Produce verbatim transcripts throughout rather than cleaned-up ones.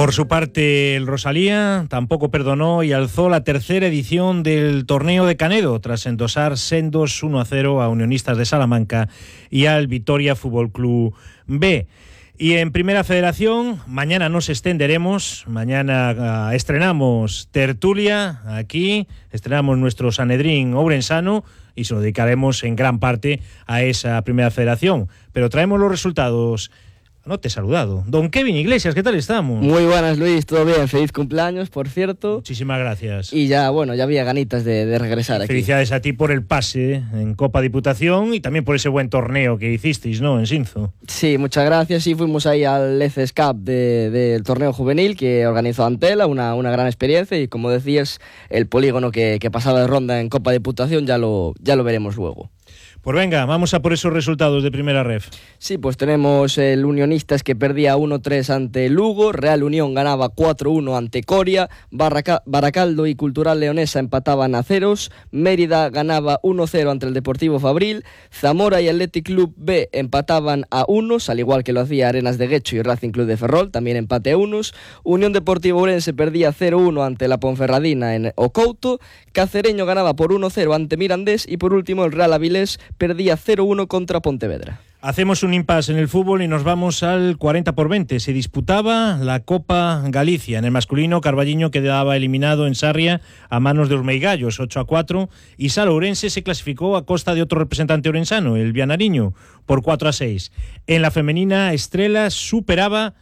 Por su parte, el Rosalía tampoco perdonó y alzó la tercera edición del torneo de Canedo tras endosar sendos uno a cero a Unionistas de Salamanca y al Vitoria Fútbol Club B. Y en Primera Federación, mañana nos extenderemos, mañana uh, estrenamos tertulia aquí, estrenamos nuestro Sanedrín ourensano y se lo dedicaremos en gran parte a esa Primera Federación. Pero traemos los resultados. No te he saludado. Don Kevin Iglesias, ¿qué tal estamos? Muy buenas, Luis, todo bien. Feliz cumpleaños, por cierto. Muchísimas gracias. Y ya, bueno, ya había ganitas de, de regresar aquí. Felicidades a ti por el pase en Copa Diputación y también por ese buen torneo que hicisteis, ¿no?, en Sinzo. Sí, muchas gracias. Sí, fuimos ahí al E C E S Cup de, del torneo juvenil que organizó Antela, una, una gran experiencia. Y como decías, el polígono que, que pasaba de ronda en Copa Diputación ya lo, ya lo veremos luego. Pues venga, vamos a por esos resultados de Primera Ref. Sí, pues tenemos el Unionistas que perdía uno tres ante Lugo, Real Unión ganaba cuatro uno ante Coria, Barraca- Baracaldo y Cultural Leonesa empataban a ceros, Mérida ganaba uno cero ante el Deportivo Fabril, Zamora y Athletic Club B empataban a unos, al igual que lo hacía Arenas de Guecho y Racing Club de Ferrol, también empate a unos, Unión Deportiva Ourense perdía cero uno ante la Ponferradina en Ocouto, Cacereño ganaba por uno cero ante Mirandés y por último el Real Avilés perdía cero uno contra Pontevedra. Hacemos un impasse en el fútbol y nos vamos al cuarenta por veinte. Se disputaba la Copa Galicia. En el masculino, Carballiño quedaba eliminado en Sarria a manos de Ormeigallos, ocho a cuatro, y Sala Ourense se clasificó a costa de otro representante orensano, el Vianariño, por cuatro a seis. En la femenina, Estrela superaba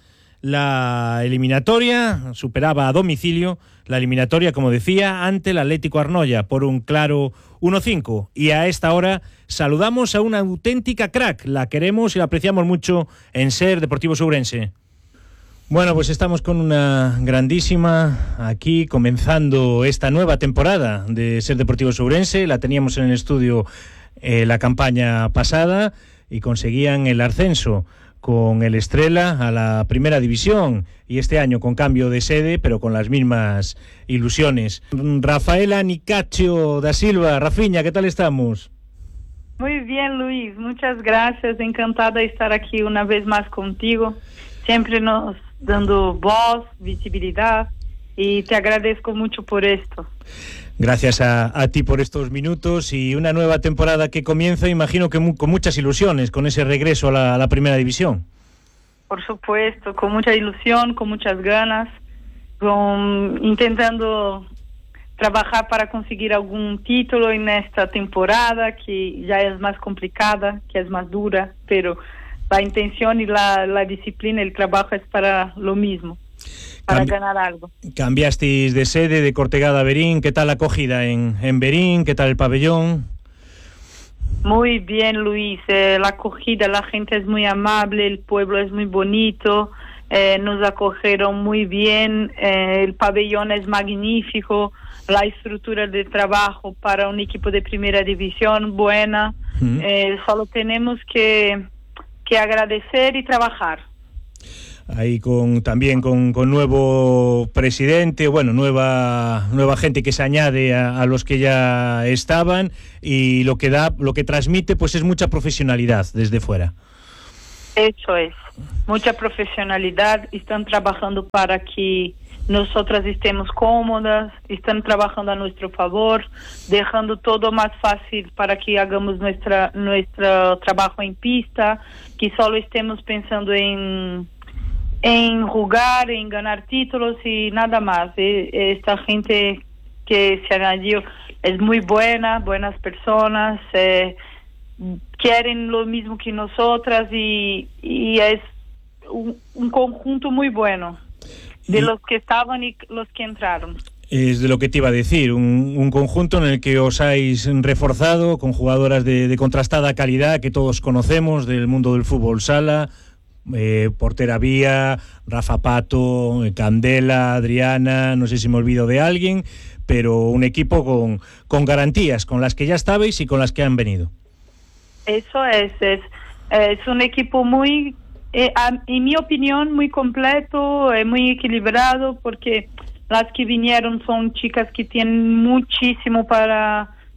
la eliminatoria, superaba a domicilio la eliminatoria, como decía, ante el Atlético Arnoia por un claro uno cinco. Y a esta hora saludamos a una auténtica crack. La queremos y la apreciamos mucho en Ser Deportivos Ourense. Bueno, pues estamos con una grandísima aquí, comenzando esta nueva temporada de Ser Deportivos Ourense. La teníamos en el estudio eh, la campaña pasada y conseguían el ascenso con el Estrela a la Primera División, y este año con cambio de sede, pero con las mismas ilusiones. Rafaela Nicasio da Silva. Rafiña, ¿qué tal estamos? Muy bien, Luis, muchas gracias, encantada de estar aquí una vez más contigo, siempre nos dando voz, visibilidad, y te agradezco mucho por esto. Gracias a, a ti por estos minutos y una nueva temporada que comienza, imagino que mu- con muchas ilusiones, con ese regreso a la, a la Primera División. Por supuesto, con mucha ilusión, con muchas ganas, con, intentando trabajar para conseguir algún título en esta temporada que ya es más complicada, que es más dura, pero la intención y la, la disciplina, el trabajo es para lo mismo. Para Cambi- ganar algo. Cambiasteis de sede de Cortegada a Berín. ¿Qué tal la acogida en, en Berín? ¿Qué tal el pabellón? Muy bien, Luis. Eh, la acogida, la gente es muy amable, el pueblo es muy bonito, eh, nos acogieron muy bien, eh, el pabellón es magnífico, la estructura de trabajo para un equipo de primera división buena. Uh-huh. Eh, solo tenemos que, que agradecer y trabajar. Ahí con también con, con nuevo presidente, bueno, nueva nueva gente que se añade a, a los que ya estaban, y lo que da, lo que transmite, pues es mucha profesionalidad desde fuera. Eso es, mucha profesionalidad. Están trabajando para que nosotras estemos cómodas, están trabajando a nuestro favor, dejando todo más fácil para que hagamos nuestra nuestro trabajo en pista, que solo estemos pensando en en jugar, en ganar títulos y nada más. Esta gente que se añadió es muy buena, buenas personas, eh, quieren lo mismo que nosotras y, y es un, un conjunto muy bueno de y los que estaban y los que entraron. Es de lo que te iba a decir, un, un conjunto en el que os habéis reforzado con jugadoras de, de contrastada calidad que todos conocemos del mundo del fútbol sala. Eh, Portera Vía, Rafa Pato, Candela, Adriana, no sé si me olvido de alguien, pero un equipo con, con garantías, con las que ya estabais y con las que han venido. Eso es, es, es un equipo muy, eh, en mi opinión, muy completo, eh, muy equilibrado, porque las que vinieron son chicas que tienen muchísimo para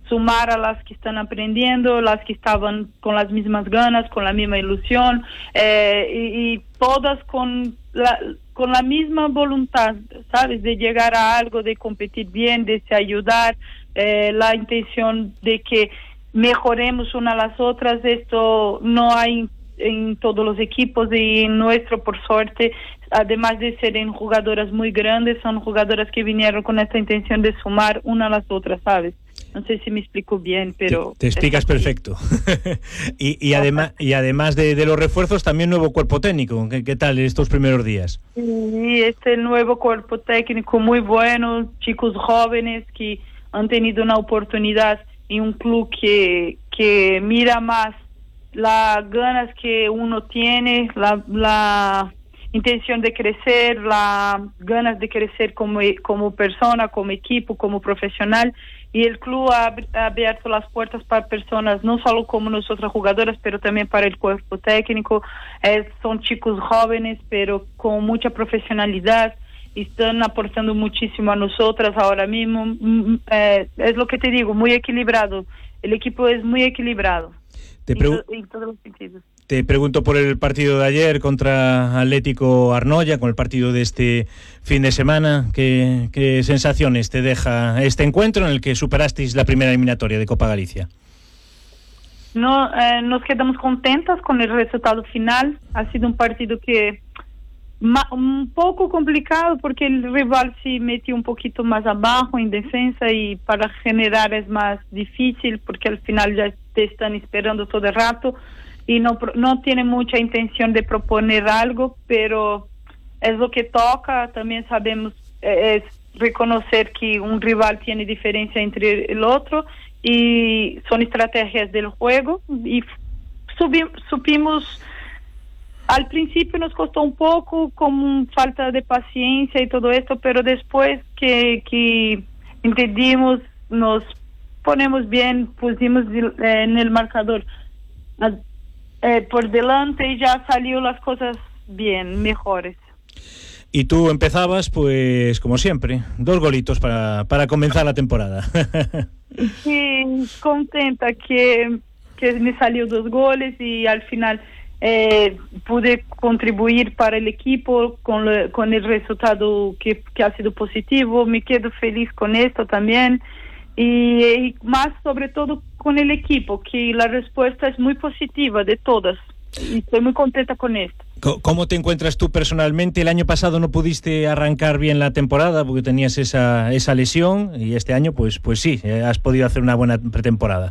sumar a las que están aprendiendo, las que estaban con las mismas ganas, con la misma ilusión, eh, y, y todas con la, con la misma voluntad, ¿sabes? De llegar a algo, de competir bien, de se ayudar, eh, la intención de que mejoremos una a las otras. Esto no hay en todos los equipos y nuestro, por suerte, además de serem jugadoras muy grandes, son jugadoras que vinieron con esta intención de sumar una a las otras, ¿sabes? No sé si me explico bien, pero... Te, te explicas perfecto. y, y, además, y además de, de los refuerzos, también nuevo cuerpo técnico. ¿Qué, qué tal estos primeros días? Sí, este nuevo cuerpo técnico muy bueno, chicos jóvenes que han tenido una oportunidad en un club que, que mira más las ganas que uno tiene, la... la intención de crecer, las ganas de crecer como, como persona, como equipo, como profesional, y el club ha, ha abierto las puertas para personas, no solo como nosotras jugadoras, pero también para el cuerpo técnico. Eh, son chicos jóvenes, pero con mucha profesionalidad, están aportando muchísimo a nosotras ahora mismo. Mm, eh, es lo que te digo, muy equilibrado, el equipo es muy equilibrado, te en, to, en todos los sentidos. Te pregunto por el partido de ayer contra Atlético Arnoya, con el partido de este fin de semana. ¿Qué, qué sensaciones te deja este encuentro en el que superasteis la primera eliminatoria de Copa Galicia? No, eh, nos quedamos contentas con el resultado final. Ha sido un partido que ma, un poco complicado porque el rival se metió un poquito más abajo en defensa y para generar es más difícil porque al final ya te están esperando todo el rato y no, no tiene mucha intención de proponer algo, pero es lo que toca. También sabemos, eh, es reconocer que un rival tiene diferencia entre el otro y son estrategias del juego y subi, supimos, al principio nos costó un poco como falta de paciencia y todo esto, pero después que, que entendimos, nos ponemos bien, pusimos eh, en el marcador Eh, por delante y ya salió las cosas bien, mejores. Y tú empezabas, pues, como siempre, dos golitos para, para comenzar la temporada. Sí, contenta que, que me salió dos goles y al final eh, pude contribuir para el equipo con, le, con el resultado que, que ha sido positivo. Me quedo feliz con esto también. Y, y más sobre todo con el equipo, que la respuesta es muy positiva de todas y estoy muy contenta con esto. ¿Cómo te encuentras tú personalmente? El año pasado no pudiste arrancar bien la temporada porque tenías esa, esa lesión y este año pues, pues sí, has podido hacer una buena pretemporada.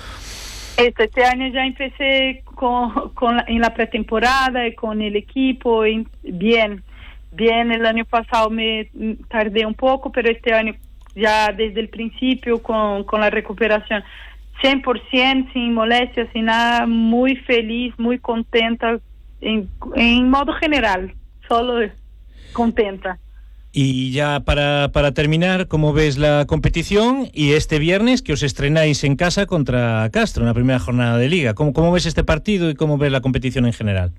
Este, este año ya empecé con, con la, en la pretemporada y con el equipo y bien, bien, el año pasado me tardé un poco, pero este año ya desde el principio con, con la recuperación cien por ciento, sin molestias, sin nada, muy feliz, muy contenta, en, en modo general, solo contenta. Y ya para, para terminar, ¿cómo ves la competición? Y este viernes que os estrenáis en casa contra Castro en la primera jornada de Liga. ¿Cómo, cómo ves este partido y cómo ves la competición en general?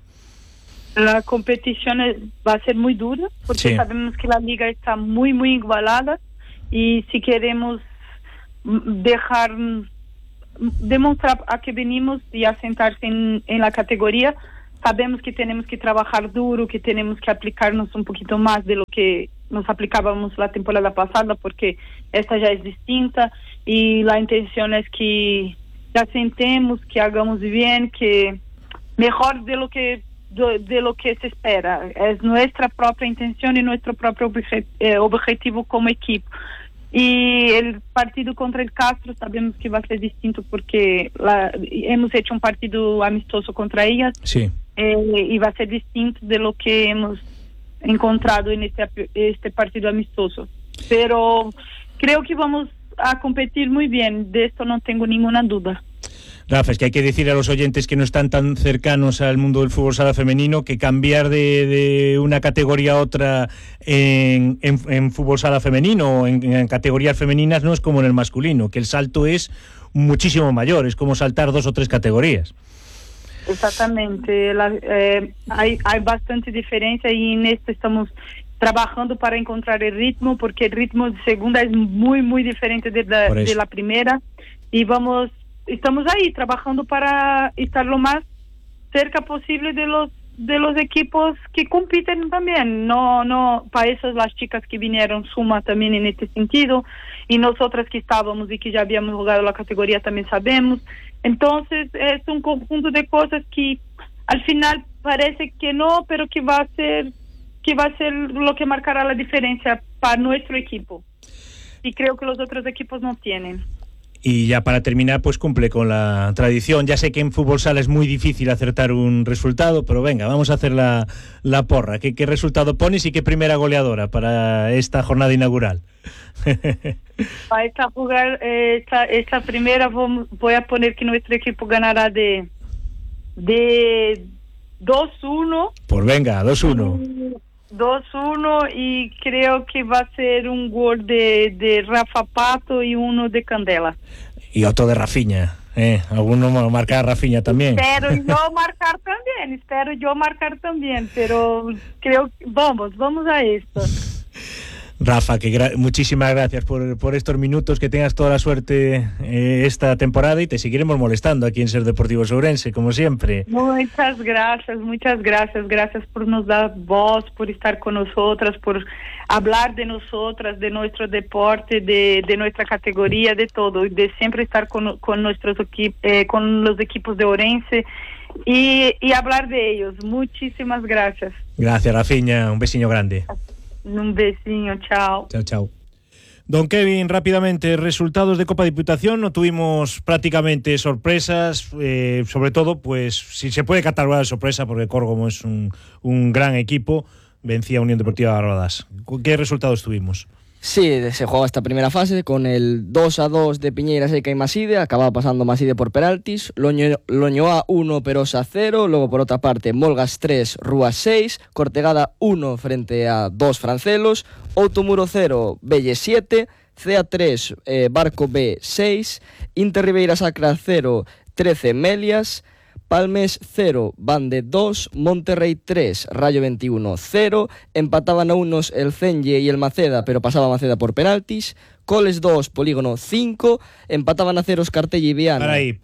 La competición es, va a ser muy dura porque sí, sabemos que la Liga está muy, muy igualada. Y si queremos dejar, demostrar a que venimos y asentarse en, en la categoría, sabemos que tenemos que trabajar duro, que tenemos que aplicarnos un poquito más de lo que nos aplicábamos la temporada pasada, porque esta ya es distinta y la intención es que asentemos, que hagamos bien, que mejor de lo que de, de lo que se espera. Es nuestra propia intención y nuestro propio obje, eh, objetivo como equipo. Y el partido contra el Castro sabemos que va a ser distinto porque la, hemos hecho un partido amistoso contra ellas, sí, eh, y va a ser distinto de lo que hemos encontrado en este, este partido amistoso. Pero creo que vamos a competir muy bien, de esto no tengo ninguna duda. Rafa, es que hay que decir a los oyentes que no están tan cercanos al mundo del fútbol sala femenino que cambiar de, de una categoría a otra en, en, en fútbol sala femenino o en, en categorías femeninas no es como en el masculino, que el salto es muchísimo mayor, es como saltar dos o tres categorías. Exactamente, la, eh, hay, hay bastante diferencia y en esto estamos trabajando para encontrar el ritmo, porque el ritmo de segunda es muy, muy diferente de la, de la primera. y vamos, estamos ahí trabajando para estar lo más cerca posible de los de los equipos que compiten también. No, no, para esas las chicas que vinieron suma también en este sentido, y nosotras que estábamos y que ya habíamos jugado la categoría también sabemos. Entonces es un conjunto de cosas que al final parece que no, pero que va a ser que va a ser lo que marcará la diferencia para nuestro equipo, y creo que los otros equipos no tienen. Y ya para terminar, pues cumple con la tradición. Ya sé que en fútbol sala es muy difícil acertar un resultado, pero venga, vamos a hacer la, la porra. ¿Qué, ¿Qué resultado pones y qué primera goleadora para esta jornada inaugural? Para esta, jugar, eh, esta, esta primera vamos, voy a poner que nuestro equipo ganará de, de dos uno. Pues venga, dos uno. dos uno, y creo que va a ser un gol de, de Rafa Pato y uno de Candela. Y otro de Rafinha, ¿eh? Alguno marcar a Rafinha también. Espero yo marcar también, espero yo marcar también, pero creo que vamos, vamos a esto. Rafa, que gra- muchísimas gracias por, por estos minutos, que tengas toda la suerte eh, esta temporada, y te seguiremos molestando aquí en Ser Deportivos Ourense, como siempre. Muchas gracias, muchas gracias, gracias por nos dar voz, por estar con nosotras, por hablar de nosotras, de nuestro deporte, de, de nuestra categoría, de todo, de siempre estar con, con nuestros equipos, eh, con los equipos de Ourense y, y hablar de ellos. Muchísimas gracias. Gracias, Rafinha, un besiño grande. Un besiño, chao. Chao, chao. Don Kevin, rápidamente, resultados de Copa Diputación. No tuvimos prácticamente sorpresas, eh, sobre todo, pues, si se puede catalogar de sorpresa, porque Córgomo es un, un gran equipo, vencía a Unión Deportiva Barbadas. ¿Qué resultados tuvimos? Sí, se jugaba esta primera fase con el dos a dos de Piñeira Seca y Maside. Acababa pasando Maside por penaltis. Loño, Loñoa uno, Perosa cero. Luego, por otra parte, Molgas tres, Rúa seis. Cortegada uno frente a dos Francelos. Outomuro cero, Belle siete. C A tres, eh, Barco B seis. Inter Ribeira Sacra cero, trece Melias. Palmes cero, Bande dos, Monterrey tres, Rayo veintiuno cero, empataban a unos el Cenlle y el Maceda, pero pasaba Maceda por penaltis. Coles dos, Polígono cinco, empataban a ceros Cartella y Viana. Para ahí,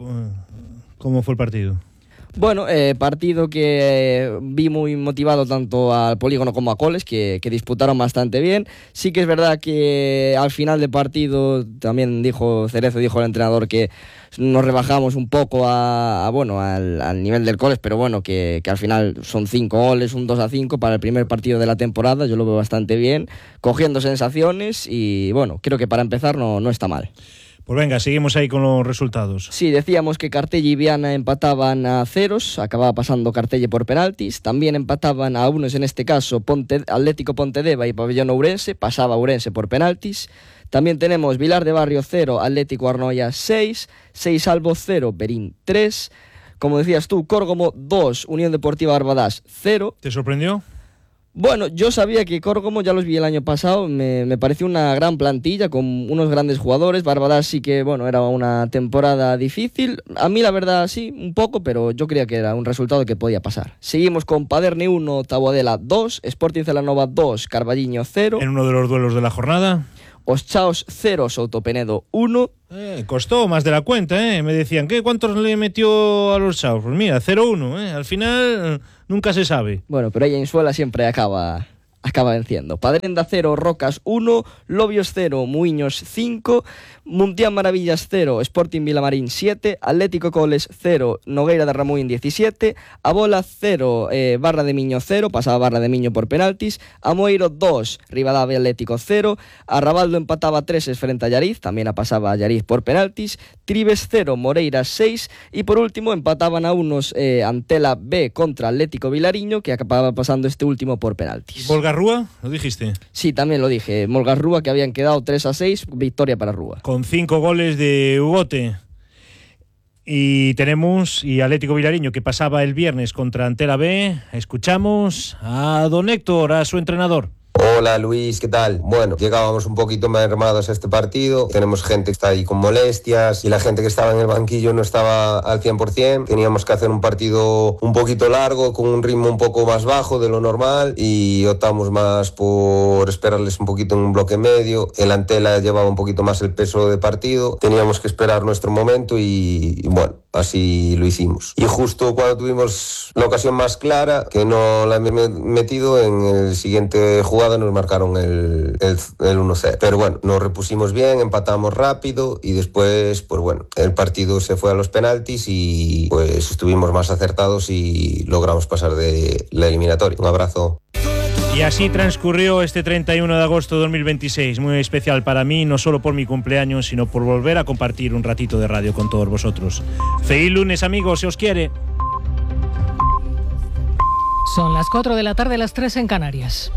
¿cómo fue el partido? Bueno, eh, partido que eh, vi muy motivado tanto al Polígono como a Coles, que, que disputaron bastante bien. Sí que es verdad que al final del partido también dijo Cerezo, dijo el entrenador, que nos rebajamos un poco a, a bueno al, al nivel del Coles, pero bueno, que, que al final son cinco goles, un dos a cinco para el primer partido de la temporada. Yo lo veo bastante bien, cogiendo sensaciones, y bueno, creo que para empezar no, no está mal. Pues venga, seguimos ahí con los resultados. Sí, decíamos que Cartella y Viana empataban a ceros, acababa pasando Cartella por penaltis. También empataban a unos, en este caso Ponte, Atlético Pontedeva y Pabellón Ourense, pasaba Ourense por penaltis. También tenemos Vilar de Barrio cero, Atlético Arnoia seis, seis Albo cero, Berín tres. Como decías tú, Córgomo dos, Unión Deportiva Barbadas cero. ¿Te sorprendió? Bueno, yo sabía que Córgomo, ya los vi el año pasado, me, me pareció una gran plantilla con unos grandes jugadores. Barbadas sí que, bueno, era una temporada difícil. A mí la verdad sí, un poco, pero yo creía que era un resultado que podía pasar. Seguimos con Paderne uno, Taboadela dos, Sporting Celanova dos, Carballiño cero. En uno de los duelos de la jornada. Os Chaos cero, Soutopenedo uno. Eh, costó más de la cuenta, ¿eh? Me decían, ¿qué? ¿Cuántos le metió a los Chaos? Pues mira, cero uno, ¿eh? Al final nunca se sabe. Bueno, pero ella en Suela siempre acaba... acaba venciendo. Padrenda cero, Rocas uno, Lobios cero, Muiños cinco, Muntián Maravillas cero, Sporting Vilamarín siete, Atlético Coles cero, Nogueira de Ramuín diecisiete, Abola cero, eh, Barra de Miño cero, pasaba Barra de Miño por penaltis, Amoeiro dos, Rivadavia Atlético cero, Arrabaldo empataba tres frente a Llariz, también pasaba a Llariz por penaltis, Tribes cero, Moreira seis, y por último empataban a unos eh, Antela B contra Atlético Vilariño, que acababa pasando este último por penaltis. Volga Rúa, ¿lo dijiste? Sí, también lo dije. Molgas Rúa, que habían quedado tres a seis, victoria para Rúa. Con cinco goles de Ugote. Y tenemos y Atlético Vilariño, que pasaba el viernes contra Antela B. Escuchamos a don Héctor, a su entrenador. Hola. Hola Luis, ¿qué tal? Bueno, llegábamos un poquito mermados a este partido, tenemos gente que está ahí con molestias y la gente que estaba en el banquillo no estaba al cien por ciento, teníamos que hacer un partido un poquito largo, con un ritmo un poco más bajo de lo normal y optamos más por esperarles un poquito en un bloque medio. El Antela llevaba un poquito más el peso de partido, teníamos que esperar nuestro momento y, y bueno, así lo hicimos. Y justo cuando tuvimos la ocasión más clara, que no la hemos metido, en el siguiente jugada nos marcaron el, el, el uno cero. Pero bueno, nos repusimos bien, empatamos rápido y después, pues bueno, el partido se fue a los penaltis y pues estuvimos más acertados y logramos pasar de la eliminatoria. Un abrazo. Y así transcurrió este treinta y uno de agosto de dos mil veintiséis, muy especial para mí, no solo por mi cumpleaños, sino por volver a compartir un ratito de radio con todos vosotros. Feliz lunes, amigos, se os quiere. Son las cuatro de la tarde, las tres en Canarias.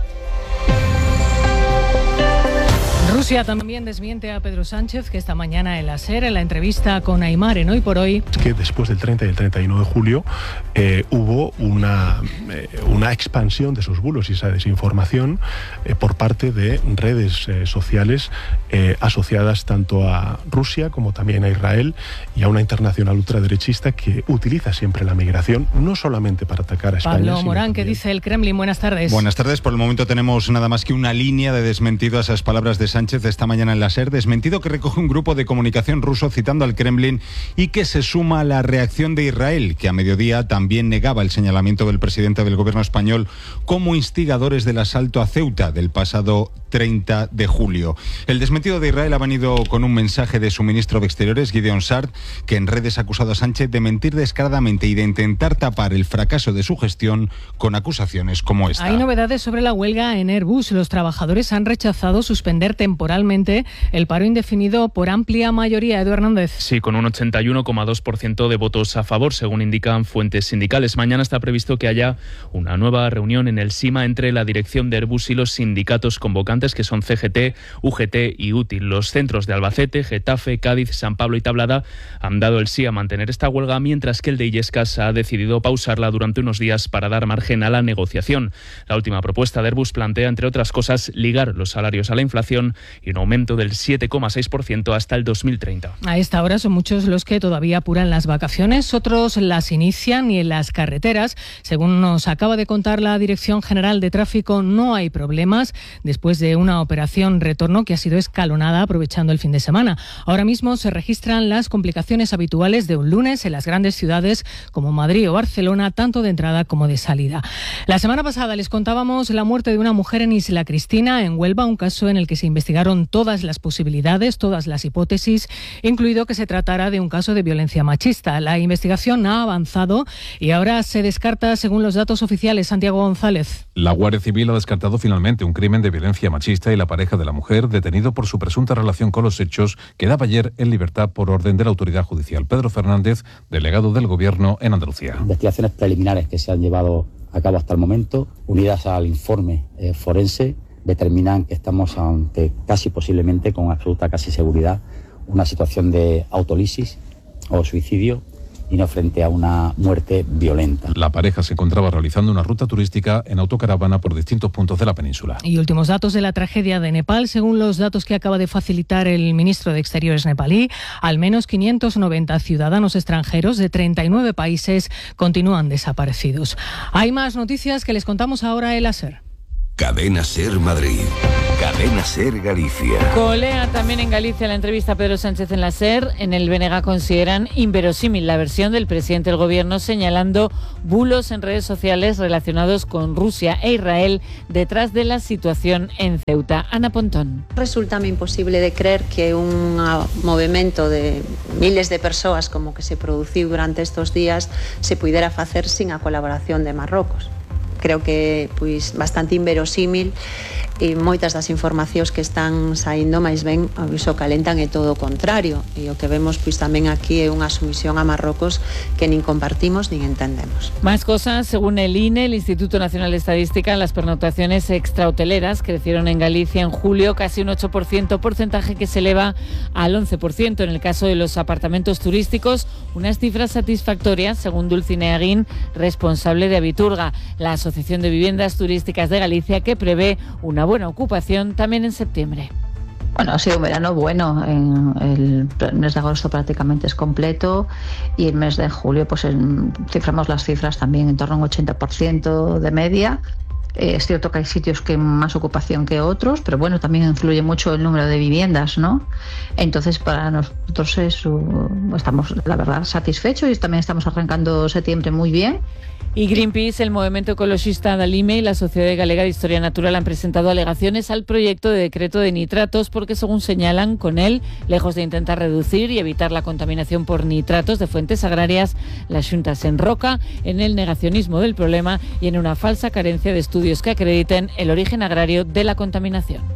Rusia también desmiente a Pedro Sánchez, que esta mañana en la SER, en la entrevista con Aymar en Hoy por Hoy, que después del treinta y el treinta y uno de julio eh, hubo una, eh, una expansión de esos bulos y esa desinformación eh, por parte de redes eh, sociales eh, asociadas tanto a Rusia como también a Israel y a una internacional ultraderechista que utiliza siempre la migración no solamente para atacar a España. Pablo Morán, ¿qué dice el Kremlin? Buenas tardes. Buenas tardes. Por el momento tenemos nada más que una línea de desmentido a esas palabras de Sánchez de esta mañana en la SER, desmentido que recoge un grupo de comunicación ruso citando al Kremlin y que se suma a la reacción de Israel, que a mediodía también negaba el señalamiento del presidente del gobierno español como instigadores del asalto a Ceuta del pasado treinta de julio. El desmentido de Israel ha venido con un mensaje de su ministro de Exteriores, Gideon Sa'ar, que en redes ha acusado a Sánchez de mentir descaradamente y de intentar tapar el fracaso de su gestión con acusaciones como esta. Hay novedades sobre la huelga en Airbus. Los trabajadores han rechazado suspender temporalmente el paro indefinido por amplia mayoría. Edu Hernández. Sí, con un ochenta y uno coma dos por ciento de votos a favor, según indican fuentes sindicales. Mañana está previsto que haya una nueva reunión en el SIMA entre la dirección de Airbus y los sindicatos convocantes, que son C G T, U G T y UTIL. Los centros de Albacete, Getafe, Cádiz, San Pablo y Tablada han dado el sí a mantener esta huelga, mientras que el de Illescas ha decidido pausarla durante unos días para dar margen a la negociación. La última propuesta de Airbus plantea, entre otras cosas, ligar los salarios a la inflación y un aumento del siete coma seis por ciento hasta el dos mil treinta. A esta hora son muchos los que todavía apuran las vacaciones, otros las inician y en las carreteras, según nos acaba de contar la Dirección General de Tráfico, no hay problemas después de una operación retorno que ha sido escalonada aprovechando el fin de semana. Ahora mismo se registran las complicaciones habituales de un lunes en las grandes ciudades como Madrid o Barcelona, tanto de entrada como de salida. La semana pasada les contábamos la muerte de una mujer en Isla Cristina, en Huelva, un caso en el que se investigaron todas las posibilidades, todas las hipótesis, incluido que se tratara de un caso de violencia machista. La investigación ha avanzado y ahora se descarta, según los datos oficiales. Santiago González. La Guardia Civil ha descartado finalmente un crimen de violencia machista y la pareja de la mujer, detenido por su presunta relación con los hechos, quedaba ayer en libertad por orden de la autoridad judicial. Pedro Fernández, delegado del Gobierno en Andalucía. Investigaciones preliminares que se han llevado a cabo hasta el momento, unidas al informe eh, forense, determinan que estamos ante casi posiblemente, con absoluta casi seguridad, una situación de autolisis o suicidio y no frente a una muerte violenta. La pareja se encontraba realizando una ruta turística en autocaravana por distintos puntos de la península. Y últimos datos de la tragedia de Nepal. Según los datos que acaba de facilitar el ministro de Exteriores nepalí, al menos quinientos noventa ciudadanos extranjeros de treinta y nueve países continúan desaparecidos. Hay más noticias que les contamos ahora en la SER. Cadena SER Madrid. Cadena SER Galicia. Colea también en Galicia la entrevista a Pedro Sánchez en la SER. En el B N G consideran inverosímil la versión del presidente del gobierno, señalando bulos en redes sociales relacionados con Rusia e Israel detrás de la situación en Ceuta. Ana Pontón. Resulta imposible de creer que un movimento de miles de persoas como que se produciu durante estos días se pudiera facer sin a colaboración de Marrocos. Creo que pois bastante inverosímil e moitas das informacións que están saindo máis ben iso calentan é todo o contrario, e o que vemos pois tamén aquí é unha sumisión a Marrocos que nin compartimos nin entendemos. Más cosas, según el I N E, el Instituto Nacional de Estadística, las pernoctaciones extrahoteleras crecieron en Galicia en julio casi un ocho por ciento, porcentaje que se eleva al once por ciento. En el caso de los apartamentos turísticos, unas cifras satisfactorias, según Dulcinea Aguín, responsable de Habiturga. La asociación Asociación de Viviendas Turísticas de Galicia, que prevé una buena ocupación también en septiembre. Bueno, ha sido un verano bueno. En el mes de agosto prácticamente es completo y el mes de julio pues en, ciframos las cifras también en torno a un ochenta por ciento de media. Eh, es cierto que hay sitios que más ocupación que otros, pero bueno, también influye mucho el número de viviendas, ¿no? Entonces para nosotros es, uh, estamos, la verdad, satisfechos y también estamos arrancando septiembre muy bien. Y Greenpeace, el movimiento ecologista Dalime y la Sociedad Galega de Historia Natural han presentado alegaciones al proyecto de decreto de nitratos porque, según señalan, con él, lejos de intentar reducir y evitar la contaminación por nitratos de fuentes agrarias, la Xunta se enroca en el negacionismo del problema y en una falsa carencia de estudios que acrediten el origen agrario de la contaminación.